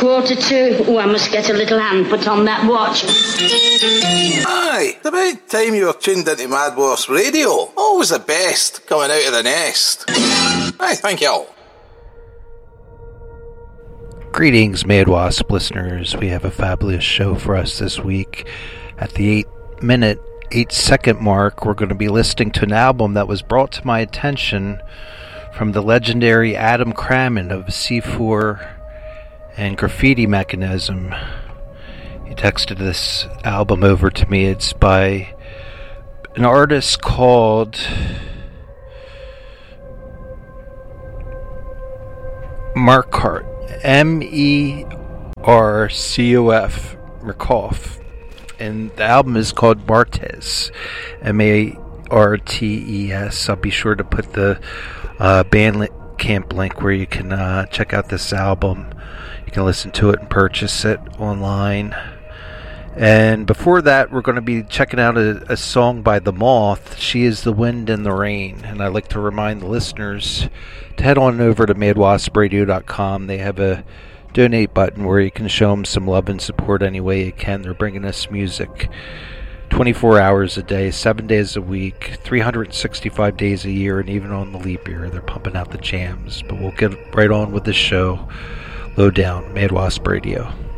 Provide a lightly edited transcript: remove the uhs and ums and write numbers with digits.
2:15. Oh, I must get a little hand put on that watch. Aye, it's about time you were tuned into Mad Wasp Radio. Always the best, coming out of the nest. Aye, thank you all. Greetings, Mad Wasp listeners. We have a fabulous show for us this week. At the 8-minute, 8-second mark, we're going to be listening to an album that was brought to my attention from the legendary Adam Crammond of C4 and Graffiti Mechanism. He texted this album over to me. It's by an artist called Mercof, M-E-R-C-O-F, Mercof. And the album is called Martes, M-A-R-T-E-S. I'll be sure to put the Bandcamp link where you can check out this album. You can listen to it and purchase it online. And before that, we're going to be checking out a song by The Moth, She Is the Wind and the Rain. And I'd like to remind the listeners to head on over to madwaspradio.com. They have a donate button where you can show them some love and support any way you can. They're bringing us music 24 hours a day, 7 days a week, 365 days a year, and even on the leap year, they're pumping out the jams. But we'll get right on with the show. Low down, Mad Wasp Radio.